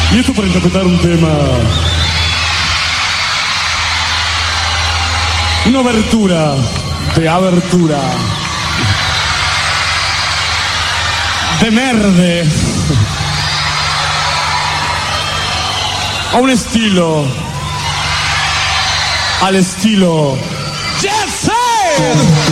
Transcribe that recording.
Y esto para interpretar un tema. Una abertura de abertura. De merde. A un estilo. Al estilo. ¡Yes, sir!